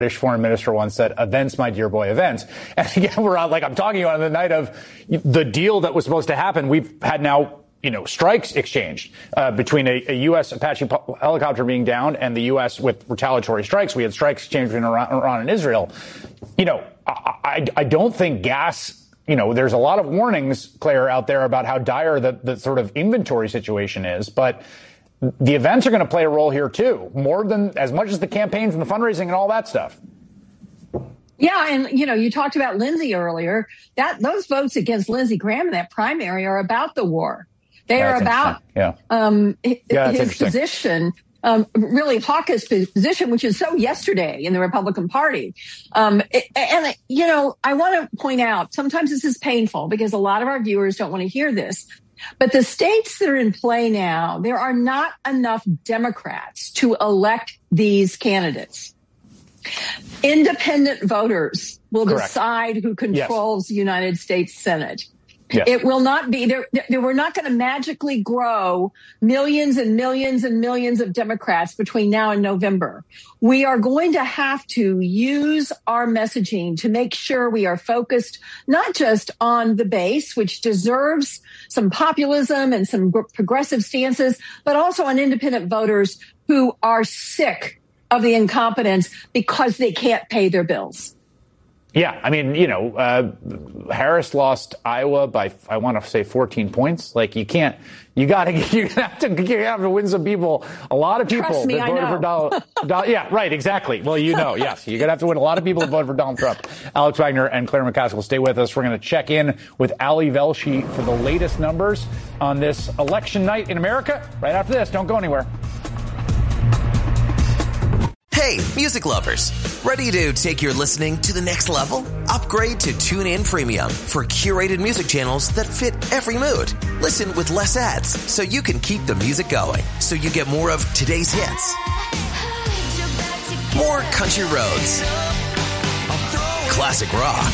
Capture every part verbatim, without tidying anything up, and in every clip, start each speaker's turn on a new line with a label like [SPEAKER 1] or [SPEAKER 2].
[SPEAKER 1] British foreign minister once said, events, my dear boy, events. And again, we're on, like I'm talking about on the night of the deal that was supposed to happen. We've had now, you know, strikes exchanged uh, between a, a U S Apache helicopter being downed and the U S with retaliatory strikes. We had strikes exchanged between Iran, Iran and Israel. You know, I, I, I don't think gas, you know, there's a lot of warnings, Claire, out there about how dire the, the sort of inventory situation is. But the events are going to play a role here, too, more than as much as the campaigns and the fundraising and all that stuff.
[SPEAKER 2] Yeah. And, you know, you talked about Lindsey earlier. That those votes against Lindsey Graham in that primary are about the war. They
[SPEAKER 1] yeah,
[SPEAKER 2] are about
[SPEAKER 1] yeah.
[SPEAKER 2] um,
[SPEAKER 1] yeah,
[SPEAKER 2] his position, um, really hawkish position, which is so yesterday in the Republican Party. Um, and, you know, I want to point out, sometimes this is painful because a lot of our viewers don't want to hear this. But the states that are in play now, there are not enough Democrats to elect these candidates. Independent voters will Correct. decide who controls yes. the United States Senate. Yes. It will not be there. We're not going to magically grow millions and millions and millions of Democrats between now and November. We are going to have to use our messaging to make sure we are focused not just on the base, which deserves some populism and some progressive stances, but also on independent voters who are sick of the incompetence because they can't pay their bills.
[SPEAKER 1] Yeah, I mean, you know, uh, Harris lost Iowa by, I want to say fourteen points. Like, you can't, you got to, you have to, you have to win some people. A lot of people
[SPEAKER 2] Trust me,
[SPEAKER 1] that voted for Donald, Donald. Yeah, right, exactly. Well, you know, yes, you're going to have to win a lot of people that voted for Donald Trump. Alex Wagner and Claire McCaskill, stay with us. We're going to check in with Ali Velshi for the latest numbers on this election night in America. Right after this, don't go anywhere.
[SPEAKER 3] Hey, music lovers. Ready to take your listening to the next level? Upgrade to TuneIn Premium for curated music channels that fit every mood. Listen with less ads so you can keep the music going. So you get more of today's hits, more country roads, classic rock.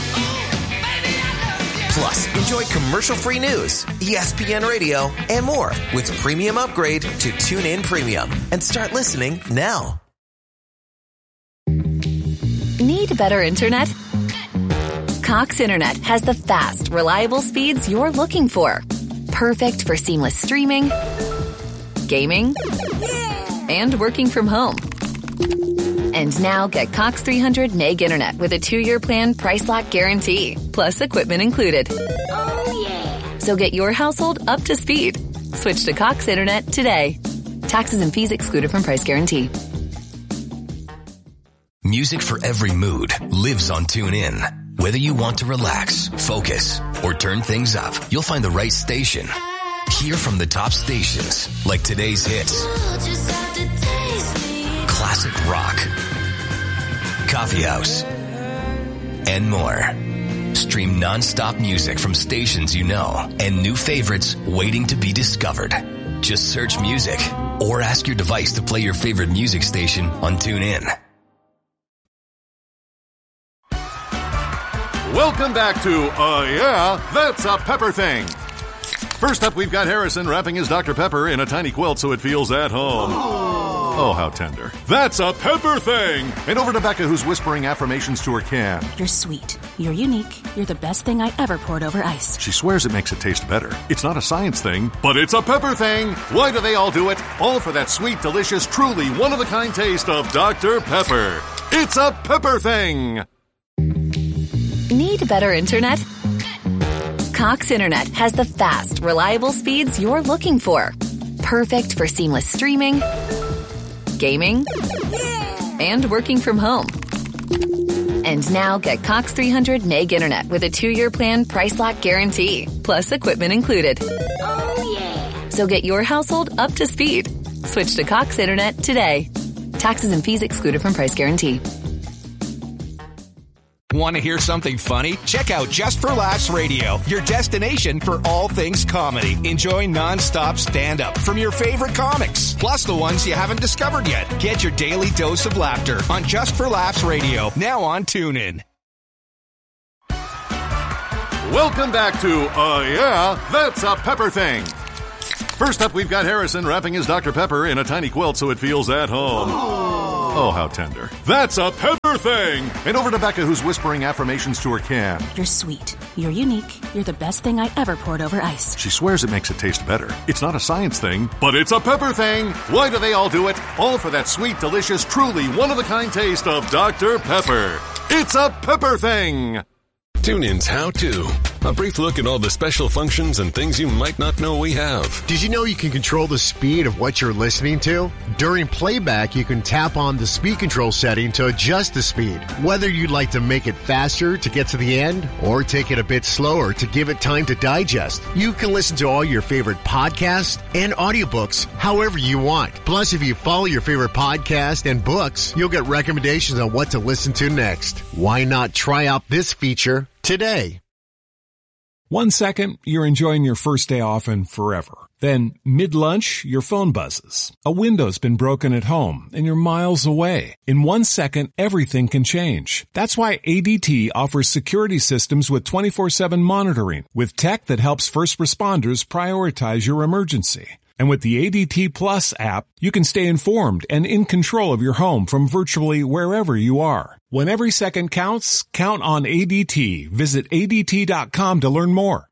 [SPEAKER 3] Plus, enjoy commercial-free news, E S P N Radio, and more with Premium Upgrade to TuneIn Premium. And start listening now.
[SPEAKER 4] Need better internet? Cox Internet has the fast, reliable speeds you're looking for. Perfect for seamless streaming, gaming, and working from home. And now get Cox three hundred meg internet with a two-year plan price lock guarantee, plus equipment included. Oh, yeah. So get your household up to speed. Switch to Cox Internet today. Taxes and fees excluded from price guarantee.
[SPEAKER 5] Music for every mood lives on TuneIn. Whether you want to relax, focus, or turn things up, you'll find the right station. Hear from the top stations, like today's hits, classic rock, coffee house, and more. Stream non-stop music from stations you know and new favorites waiting to be discovered. Just search music or ask your device to play your favorite music station on TuneIn.
[SPEAKER 6] Welcome back to, uh, yeah, That's a Pepper Thing. First up, we've got Harrison wrapping his Doctor Pepper in a tiny quilt so it feels at home. Oh, how tender. That's a Pepper Thing! And over to Becca, who's whispering affirmations to her can.
[SPEAKER 7] You're sweet. You're unique. You're the best thing I ever poured over ice.
[SPEAKER 6] She swears it makes it taste better. It's not a science thing, but it's a Pepper Thing! Why do they all do it? All for that sweet, delicious, truly one-of-a-kind taste of Doctor Pepper. It's a Pepper Thing!
[SPEAKER 4] Need better internet? Cox Internet has the fast, reliable speeds you're looking for. Perfect for seamless streaming, gaming, and working from home. And now get Cox three hundred meg internet with a two-year plan price lock guarantee, plus equipment included. Oh, yeah. So get your household up to speed. Switch to Cox Internet today. Taxes and fees excluded from price guarantee.
[SPEAKER 8] Want to hear something funny? Check out Just for Laughs Radio, your destination for all things comedy. Enjoy non-stop stand-up from your favorite comics, plus the ones you haven't discovered yet. Get your daily dose of laughter on Just for Laughs Radio, now on TuneIn.
[SPEAKER 6] Welcome back to, uh, yeah, That's a Pepper Thing. First up, we've got Harrison wrapping his Doctor Pepper in a tiny quilt so it feels at home. Oh, how tender. That's a Pepper thing. And over to Becca, who's whispering affirmations to her can.
[SPEAKER 7] You're sweet. You're unique. You're the best thing I ever poured over ice.
[SPEAKER 6] She swears it makes it taste better. It's not a science thing, but it's a Pepper thing. Why do they all do it? All for that sweet, delicious, truly one-of-a-kind taste of Doctor Pepper. It's a Pepper thing.
[SPEAKER 9] TuneIn's How To. A brief look at all the special functions and things you might not know we have.
[SPEAKER 10] Did you know you can control the speed of what you're listening to? During playback, you can tap on the speed control setting to adjust the speed. Whether you'd like to make it faster to get to the end or take it a bit slower to give it time to digest, you can listen to all your favorite podcasts and audiobooks however you want. Plus, if you follow your favorite podcast and books, you'll get recommendations on what to listen to next. Why not try out this feature today?
[SPEAKER 11] One second, you're enjoying your first day off and forever. Then, mid-lunch, your phone buzzes. A window's been broken at home, and you're miles away. In one second, everything can change. That's why A D T offers security systems with twenty-four seven monitoring, with tech that helps first responders prioritize your emergency. And with the A D T Plus app, you can stay informed and in control of your home from virtually wherever you are. When every second counts, count on A D T. Visit A D T dot com to learn more.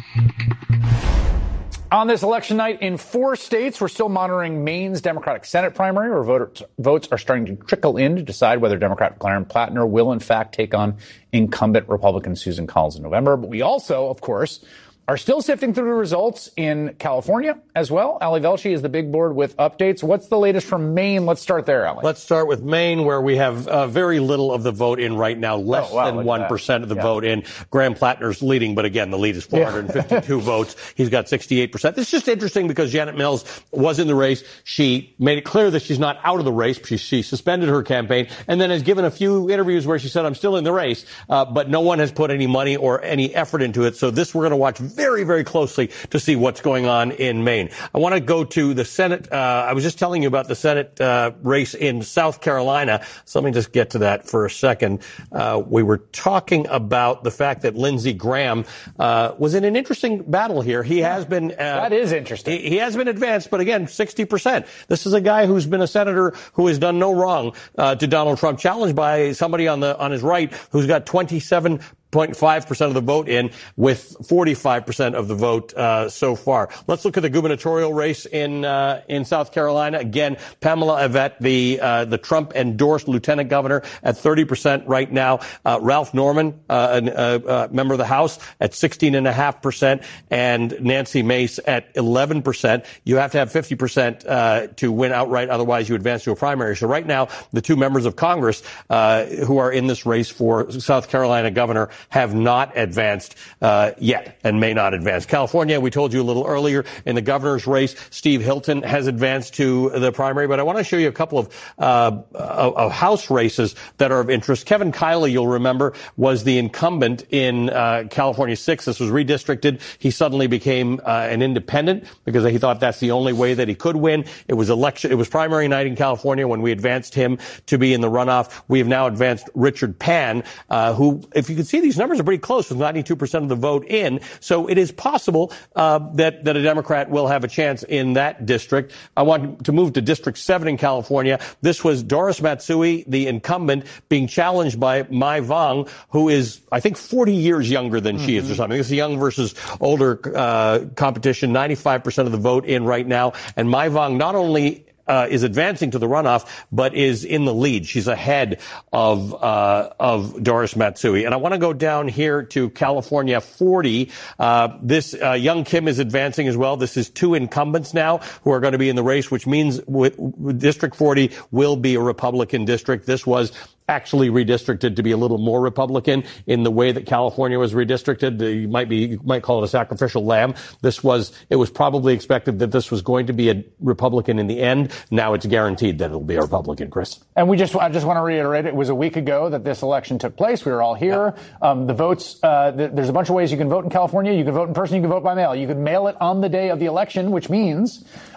[SPEAKER 1] On this election night in four states, we're still monitoring Maine's Democratic Senate primary, where voters, votes are starting to trickle in to decide whether Democrat Clarence Plattner will, in fact, take on incumbent Republican Susan Collins in November. But we also, of course, are still sifting through the results in California as well. Ali Velshi is the big board with updates. What's the latest from Maine? Let's start there, Ali.
[SPEAKER 12] Let's start with Maine, where we have uh, very little of the vote in right now, less oh, wow, than one percent of the yeah. vote in. Graham Plattner's leading, but again, the lead is four hundred fifty-two yeah. votes. He's got sixty-eight percent. This is just interesting because Janet Mills was in the race. She made it clear that she's not out of the race. She, she suspended her campaign and then has given a few interviews where she said, I'm still in the race, uh, but no one has put any money or any effort into it. So this we're going to watch very, very closely to see what's going on in Maine. I want to go to the Senate. Uh, I was just telling you about the Senate uh, race in South Carolina. So let me just get to that for a second. Uh, we were talking about the fact that Lindsey Graham uh, was in an interesting battle here. He has been... Uh,
[SPEAKER 1] that is interesting.
[SPEAKER 12] He, he has been advanced, but again, sixty percent. This is a guy who's been a senator who has done no wrong uh, to Donald Trump, challenged by somebody on the on his right who's got twenty-seven zero point five percent of the vote in, with forty-five percent of the vote uh, so far. Let's look at the gubernatorial race in uh, in South Carolina. Again, Pamela Yvette, the uh, the Trump-endorsed lieutenant governor, at thirty percent right now. Uh, Ralph Norman, uh, a uh, uh, member of the House, at sixteen point five percent, and Nancy Mace at eleven percent. You have to have fifty percent uh, to win outright, otherwise you advance to a primary. So right now, the two members of Congress uh, who are in this race for South Carolina governor have not advanced uh, yet and may not advance. California, we told you a little earlier, in the governor's race, Steve Hilton has advanced to the primary. But I want to show you a couple of, uh, of, of House races that are of interest. Kevin Kiley, you'll remember, was the incumbent in uh, California six. This was redistricted. He suddenly became uh, an independent because he thought that's the only way that he could win. It was election. It was primary night in California when we advanced him to be in the runoff. We have now advanced Richard Pan, uh, who, if you can see, these numbers are pretty close with ninety-two percent of the vote in. So it is possible uh, that, that a Democrat will have a chance in that district. I want to move to District seven in California. This was Doris Matsui, the incumbent, being challenged by Mai Vong, who is, I think, forty years younger than mm-hmm. she is or something. This is a young versus older uh, competition. ninety-five percent of the vote in right now. And Mai Vong not only Uh, is advancing to the runoff, but is in the lead. She's ahead of uh, of Doris Matsui. And I want to go down here to California forty. Uh, this uh, Young Kim is advancing as well. This is two incumbents now who are going to be in the race, which means with, with District forty will be a Republican district. This was actually redistricted to be a little more Republican in the way that California was redistricted. You might be, you might call it a sacrificial lamb. This was, it was probably expected that this was going to be a Republican in the end. Now it's guaranteed that it'll be a Republican, Chris.
[SPEAKER 1] And we just, I just want to reiterate, it was a week ago that this election took place. We were all here. Yeah. Um, the votes, uh, th- there's a bunch of ways you can vote in California. You can vote in person. You can vote by mail. You can mail it on the day of the election, which means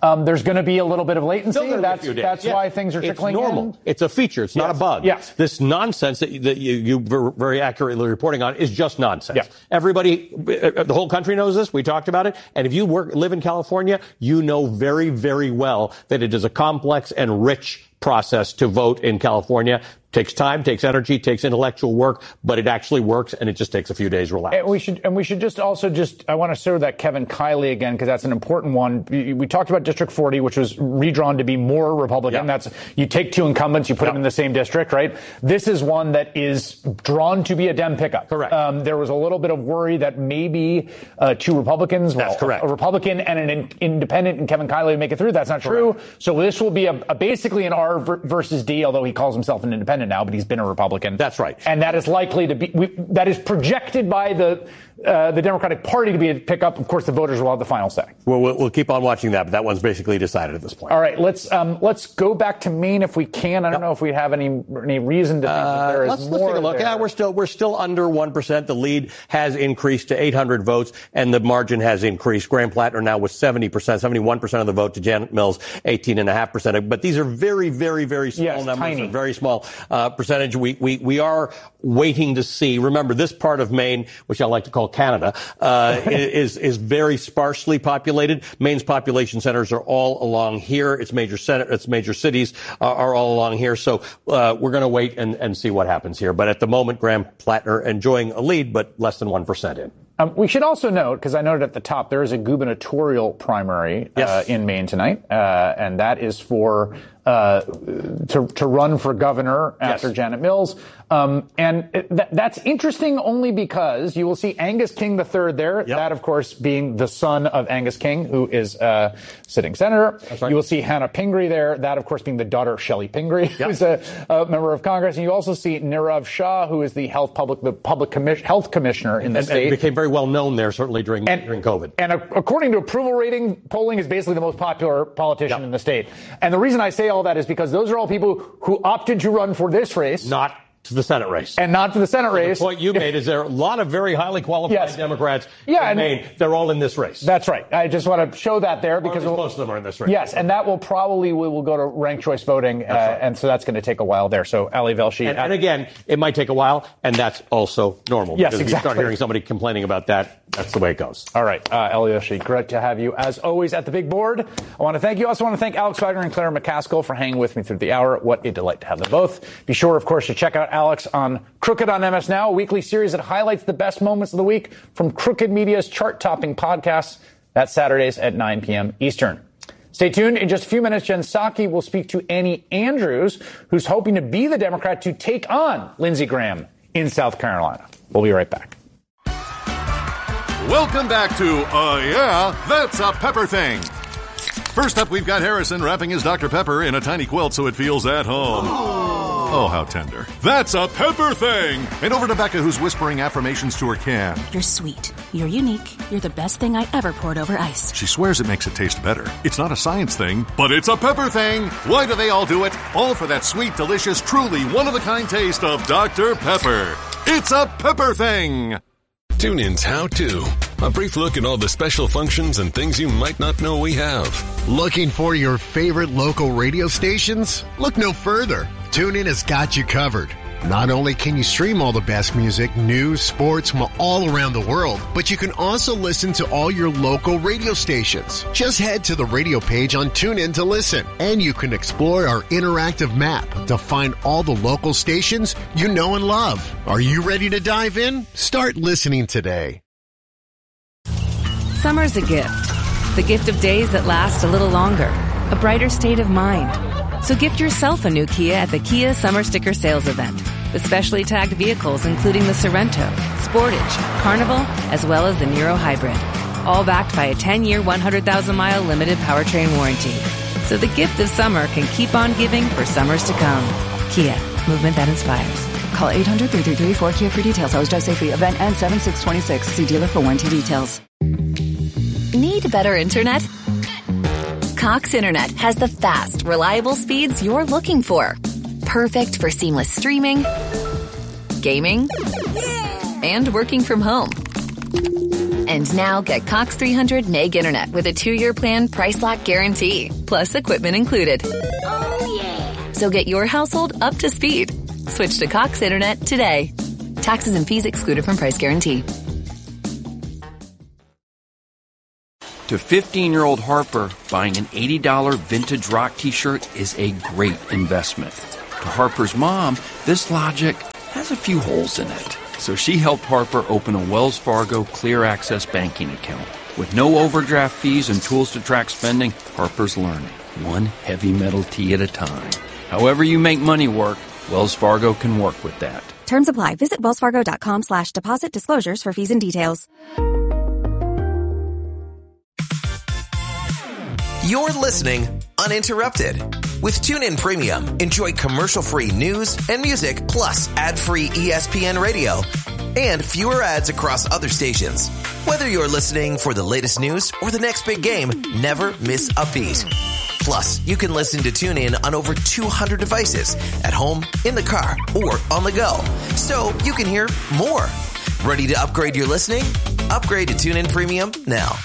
[SPEAKER 1] Um, there's going to be a little bit of latency. That's, that's
[SPEAKER 12] yeah.
[SPEAKER 1] why things are trickling in.
[SPEAKER 12] It's normal.
[SPEAKER 1] In.
[SPEAKER 12] It's a feature. It's yes. not a bug.
[SPEAKER 1] Yes.
[SPEAKER 12] This nonsense that, that you, you were very accurately reporting on is just nonsense.
[SPEAKER 1] Yeah.
[SPEAKER 12] Everybody, the whole country knows this. We talked about it. And if you work, live in California, you know very, very well that it is a complex and rich process to vote in California. Takes time, takes energy, takes intellectual work, but it actually works, and it just takes a few days. Relax.
[SPEAKER 1] And we should, and we should just also just. I want to show that Kevin Kiley again because that's an important one. We talked about District forty, which was redrawn to be more Republican.
[SPEAKER 12] Yeah.
[SPEAKER 1] That's you take two incumbents, you put yeah. them in the same district, right? This is one that is drawn to be a Dem pickup.
[SPEAKER 12] Correct.
[SPEAKER 1] Um, there was a little bit of worry that maybe uh, two Republicans,
[SPEAKER 12] that's
[SPEAKER 1] well,
[SPEAKER 12] correct,
[SPEAKER 1] a Republican and an in, independent, and Kevin Kiley would make it through. That's not true.
[SPEAKER 12] Correct.
[SPEAKER 1] So this will be a, a basically an R versus D, although he calls himself an independent now, but he's been a Republican. Republican.
[SPEAKER 12] That's right.
[SPEAKER 1] And that is likely to be, we, that is projected by the uh, the Democratic Party to be a pickup. Of course, the voters will have the final say.
[SPEAKER 12] Well, we'll, we'll keep on watching that, but that one's basically decided at this point.
[SPEAKER 1] All right, let's um, let's go back to Maine if we can. I don't yep. know if we have any any reason to think uh, that there is
[SPEAKER 12] let's,
[SPEAKER 1] more.
[SPEAKER 12] Let's take a look.
[SPEAKER 1] There.
[SPEAKER 12] Yeah, we're still we're still under one percent. The lead has increased to eight hundred votes, and the margin has increased. Graham Plattner now with seventy percent, seventy-one percent of the vote to Janet Mills, eighteen point five percent. But these are very, very, very small
[SPEAKER 1] yes,
[SPEAKER 12] numbers,
[SPEAKER 1] tiny.
[SPEAKER 12] a very small uh, percentage. We we we are waiting to see. Remember, this part of Maine, which I like to call Canada, uh, is is very sparsely populated. Maine's population centers are all along here. Its major center, its major cities are, are all along here. So uh, we're going to wait and, and see what happens here. But at the moment, Graham Plattner enjoying a lead, but less than one percent in.
[SPEAKER 1] Um, we should also note, because I noted at the top, there is a gubernatorial primary
[SPEAKER 12] yes.
[SPEAKER 1] uh, in Maine tonight, uh, and that is for uh, to to run for governor after
[SPEAKER 12] yes.
[SPEAKER 1] Janet Mills. Um, and it, th- that's interesting only because you will see Angus King the third there. Yep. That, of course, being the son of Angus King, who is uh, sitting senator.
[SPEAKER 12] That's right.
[SPEAKER 1] You will see Hannah Pingree there. That, of course, being the daughter of Shelley Pingree, yep. who's a, a member of Congress. And you also see Nirav Shah, who is the health public the public commis- health commissioner in the
[SPEAKER 12] and,
[SPEAKER 1] state.
[SPEAKER 12] And became very well known there, certainly during
[SPEAKER 1] and,
[SPEAKER 12] during COVID.
[SPEAKER 1] And uh, according to approval rating, polling is basically the most popular politician
[SPEAKER 12] yep.
[SPEAKER 1] in the state. And the reason I say all that is because those are all people who opted to run for this race.
[SPEAKER 12] Not to the Senate race.
[SPEAKER 1] And not to the Senate
[SPEAKER 12] so
[SPEAKER 1] race.
[SPEAKER 12] The point you made is there are a lot of very highly qualified
[SPEAKER 1] yes.
[SPEAKER 12] Democrats
[SPEAKER 1] yeah,
[SPEAKER 12] in Maine. They're all in this race.
[SPEAKER 1] That's right. I just want to show that there because
[SPEAKER 12] we'll, most of them are in this race.
[SPEAKER 1] Yes, and that will probably we will go to ranked choice voting, uh, right. and so that's going to take a while there. So Ali Velshi.
[SPEAKER 12] And, and again, it might take a while, and that's also normal.
[SPEAKER 1] Yes,
[SPEAKER 12] because
[SPEAKER 1] exactly.
[SPEAKER 12] If you start hearing somebody complaining about that, that's the way it goes.
[SPEAKER 1] All right, uh, Ali Velshi, great to have you as always at the big board. I want to thank you. I also want to thank Alex Wagner and Claire McCaskill for hanging with me through the hour. What a delight to have them both. Be sure, of course, to check out Alex on Crooked on M S Now, a weekly series that highlights the best moments of the week from Crooked Media's chart-topping podcasts. That's Saturdays at nine p.m. Eastern. Stay tuned. In just a few minutes, Jen Psaki will speak to Annie Andrews, who's hoping to be the Democrat to take on Lindsey Graham in South Carolina. We'll be right back.
[SPEAKER 6] Welcome back to Uh Yeah, That's a Pepper Thing. First up, we've got Harrison wrapping his Doctor Pepper in a tiny quilt so it feels at home. Oh, how tender. That's a Pepper Thing! And over to Becca, who's whispering affirmations to her can.
[SPEAKER 7] You're sweet. You're unique. You're the best thing I ever poured over ice.
[SPEAKER 6] She swears it makes it taste better. It's not a science thing, but it's a Pepper Thing! Why do they all do it? All for that sweet, delicious, truly one-of-a-kind taste of Doctor Pepper. It's a Pepper Thing!
[SPEAKER 9] TuneIn's How To. A brief look at all the special functions and things you might not know we have.
[SPEAKER 10] Looking for your favorite local radio stations? Look no further. TuneIn has got you covered. Not only can you stream all the best music, news, sports from all around the world, but you can also listen to all your local radio stations. Just head to the radio page on TuneIn to listen, and you can explore our interactive map to find all the local stations you know and love. Are you ready to dive in? Start listening today.
[SPEAKER 13] Summer's a gift. The gift of days that last a little longer. A brighter state of mind. So gift yourself a new Kia at the Kia Summer Sticker Sales Event. With specially tagged vehicles including the Sorrento, Sportage, Carnival, as well as the Niro Hybrid. All backed by a ten-year, one hundred thousand mile limited powertrain warranty. So the gift of summer can keep on giving for summers to come. Kia, movement that inspires.
[SPEAKER 14] Call eight hundred, three three three, four K I A for details. How's drive safely. Event ends seven six twenty-six. See dealer for warranty details.
[SPEAKER 4] Need better internet? Cox Internet has the fast, reliable speeds you're looking for. Perfect for seamless streaming, gaming, and working from home. And now get Cox three hundred meg internet with a two-year plan price lock guarantee, plus equipment included. Oh, yeah. So get your household up to speed. Switch to Cox Internet today. Taxes and fees excluded from price guarantee.
[SPEAKER 15] To fifteen-year-old Harper, buying an eighty dollars vintage rock t-shirt is a great investment. To Harper's mom, this logic has a few holes in it. So she helped Harper open a Wells Fargo Clear Access banking account. With no overdraft fees and tools to track spending, Harper's learning, one heavy metal tee at a time. However you make money work, Wells Fargo can work with that.
[SPEAKER 16] Terms apply. Visit wellsfargo.com slash deposit disclosures for fees and details.
[SPEAKER 3] You're listening uninterrupted. With TuneIn Premium, enjoy commercial-free news and music, plus ad-free E S P N radio and fewer ads across other stations. Whether you're listening for the latest news or the next big game, never miss a beat. Plus, you can listen to TuneIn on over two hundred devices at home, in the car, or on the go. So you can hear more. Ready to upgrade your listening? Upgrade to TuneIn Premium now.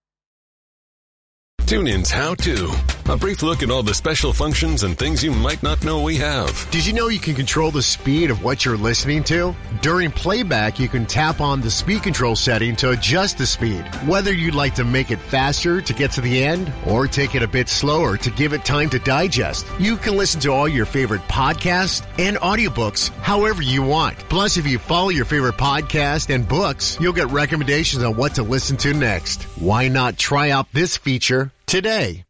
[SPEAKER 9] TuneIn's How To. A brief look at all the special functions and things you might not know we have.
[SPEAKER 10] Did you know you can control the speed of what you're listening to? During playback, you can tap on the speed control setting to adjust the speed. Whether you'd like to make it faster to get to the end or take it a bit slower to give it time to digest, you can listen to all your favorite podcasts and audiobooks however you want. Plus, if you follow your favorite podcast and books, you'll get recommendations on what to listen to next. Why not try out this feature today?